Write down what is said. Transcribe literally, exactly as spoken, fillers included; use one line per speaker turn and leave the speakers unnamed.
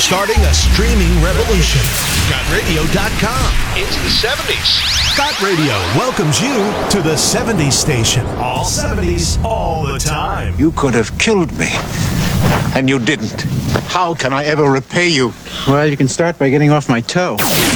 Starting a streaming revolution. Scott Radio dot com. Into the seventies. Scott Radio welcomes you to the seventies station. All seventies, all the time.
You could have killed me, and you didn't. How can I ever repay you?
Well, you can start by getting off my toe.